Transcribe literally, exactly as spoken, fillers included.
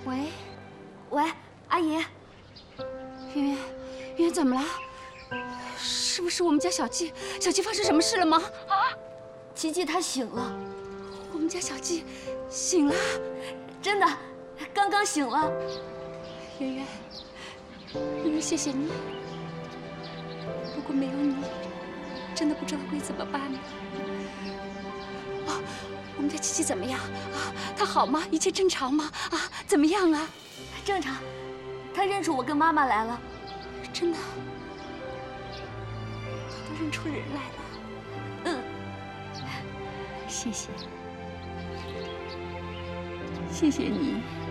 喂，喂，阿姨，圆圆，圆圆怎么了？是不是我们家小季？小季发生什么事了吗？啊！ 琪琪她醒了， 我们家小季醒了， 真的，刚刚醒了。 圆圆，圆圆，谢谢你。如果没有你，真的不知道会怎么办呢。啊，我们家琪琪怎么样？啊，她好吗？一切正常吗？啊，怎么样啊？ 正常，她认出我跟妈妈来了。 真的，她都认出人来了。 嗯， 谢谢，谢谢你。